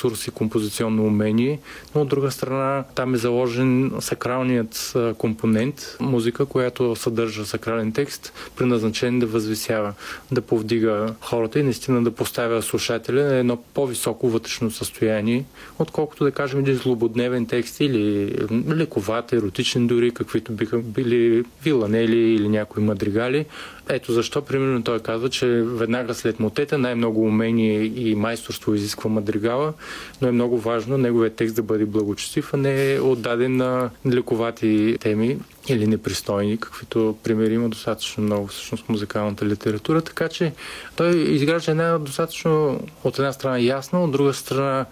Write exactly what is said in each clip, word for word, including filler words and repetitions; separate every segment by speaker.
Speaker 1: ресурс и композиционно умение, но от друга страна там е заложен сакралният компонент, музика, която съдържа сакрален текст, предназначен да възвисява, да повдига хората и наистина да поставя слушателя на едно по-високо вътрешно състояние, отколкото да кажем един злободневен текст или лековат, еротичен дори, каквито биха били виланели или някои мадригали. Ето защо, примерно, той казва, че веднага след мотета най-много умение и майсторство изисква мадригала, но е много важно неговият текст да бъде благочестив, а не отдаден на лековати теми или непристойни, каквито примери има достатъчно много всъщност в музикалната литература. Така че той изгражда една достатъчно от една страна ясна, от друга страна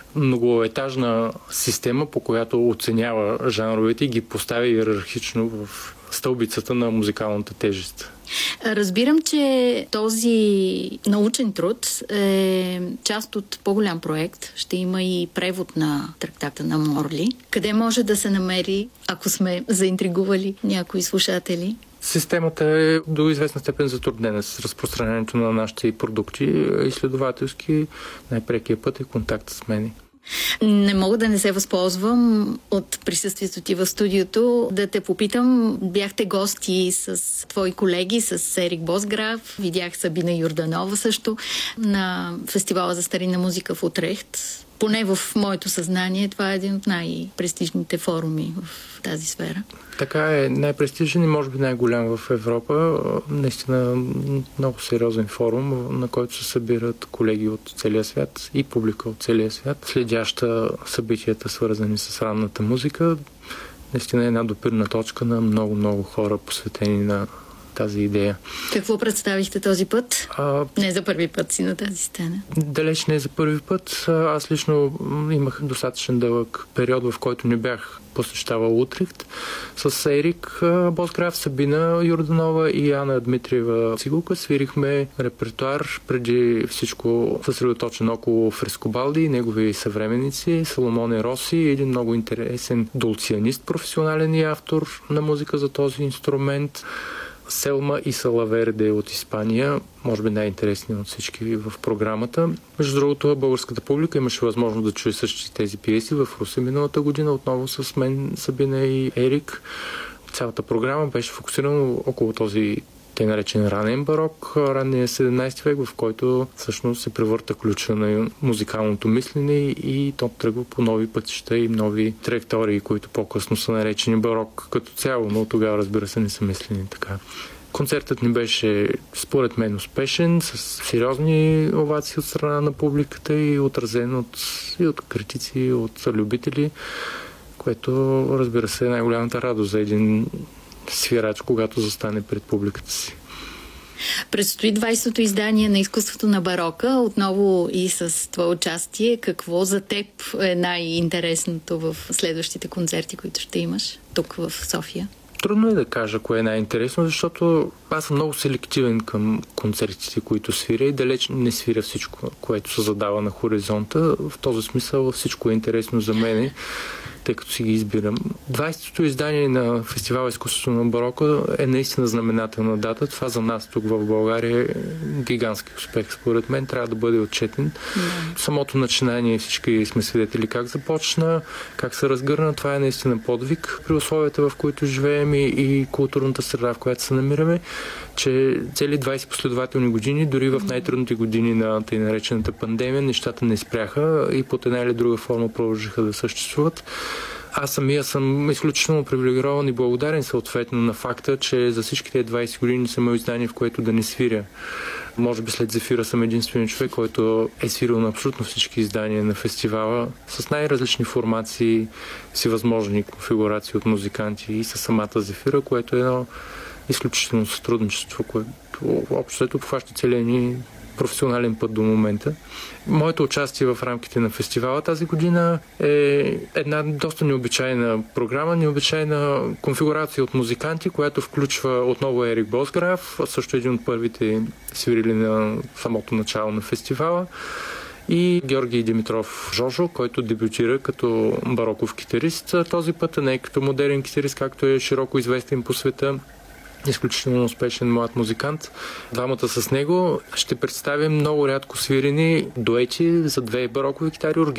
Speaker 1: многоетажна система, по която оценява жанровете и ги поставя иерархично в стълбицата на музикалната тежест.
Speaker 2: Разбирам, че този научен труд е част от по-голям проект. Ще има и превод на трактата на Морли. Къде може да се намери, ако сме заинтригували някои слушатели?
Speaker 1: Системата е до известна степен затруднена с разпространението на нашите продукти. Изследователски най-прекия път е контакт с мен.
Speaker 2: Не мога да не се възползвам от присъствието ти в студиото. Да те попитам, бяхте гости с твои колеги, с Ерик Босграф, видях Сабина Йорданова също на фестивала за старинна музика в Утрехт. Поне в моето съзнание това е един от най-престижните форуми в тази сфера.
Speaker 1: Така е, най-престижен и може би най-голям в Европа. Наистина много сериозен форум, на който се събират колеги от целия свят и публика от целия свят, следяща събитията, свързани с ранната музика. Наистина е една допирна точка на много-много хора, посветени на тази идея.
Speaker 2: Какво представихте този път? А, не за първи път си на тази сцена.
Speaker 1: Далеч не за първи път. Аз лично имах достатъчно дълъг период, в който не бях посещавал Утрехт. С Ерик Босграф, Сабина Йорданова и Ана Дмитриева Цигулка свирихме репертуар, преди всичко съсредоточен около Фрескобалди и негови съвременници, Соломоне Роси, един много интересен дулцианист, професионален и автор на музика за този инструмент. Селма и Салаверде от Испания, може би най-интересни от всички в програмата. Между другото, българската публика имаше възможност да чуе същите тези пиеси в Русе миналата година, отново с мен, Сабина и Ерик. Цялата програма беше фокусирана около този тъй наречен ранен барок, ранния седемнайсети век, в който всъщност се превърта ключа на музикалното мислене и то тръгва по нови пътища и нови траектории, които по-късно са наречени барок като цяло, но тогава, разбира се, не са мислени така. Концертът ни беше, според мен, успешен, с сериозни овации от страна на публиката и отразен от, и от критици, и от любители, което, разбира се, е най-голямата радост за един свирач, когато застане пред публиката си.
Speaker 2: Предстои двайсетото издание на изкуството на барока, отново и с твое участие. Какво за теб е най-интересното в следващите концерти, които ще имаш тук в София?
Speaker 1: Трудно е да кажа кое е най-интересно, защото аз съм много селективен към концертите, които свиря и далеч не свиря всичко, което се задава на хоризонта. В този смисъл всичко е интересно за мен, тъй като си ги избирам. двайсетото издание на фестивала изкуството на барока е наистина знаменателна дата. Това за нас тук в България е гигантски успех. Според мен трябва да бъде отчетен. Mm. Самото начинание, всички сме свидетели как започна, как се разгърна. Това е наистина подвиг при условията, в които живеем и, и културната среда, в която се намираме, че цели двайсет последователни години, дори в най-трудните години на тъй наречената пандемия, нещата не спряха и под една или друга форма продължиха да съществуват. Аз самия съм изключително привилегирован и благодарен съответно на факта, че за всичките двайсет години съм имал издание, в което да не свиря. Може би след Зефира съм единственият човек, който е свирил на абсолютно всички издания на фестивала с най-различни формации, всевъзможни конфигурации от музиканти и със самата Зефира, което е едно изключително сътрудничество, което общо обхваща целия ни професионален път до момента. Моето участие в рамките на фестивала тази година е една доста необичайна програма, необичайна конфигурация от музиканти, която включва отново Ерик Босграф, също един от първите свирили на самото начало на фестивала, и Георги Димитров Жожо, който дебютира като бароков китарист този път, а не като модерен китарист, както е широко известен по света. Изключително успешен млад музикант. Двамата с него ще представим много рядко свирени дуети за две барокови китари,